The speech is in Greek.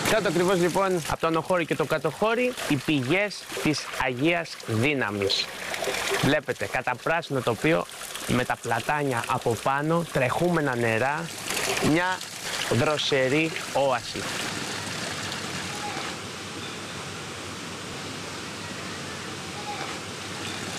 Κάτω ακριβώς λοιπόν από το ανοχώρι και το κατοχώρι, οι πηγές της Αγίας Δύναμης. Βλέπετε, καταπράσινο τοπίο με τα πλατάνια από πάνω, τρεχούμενα νερά, μια δροσερή όαση.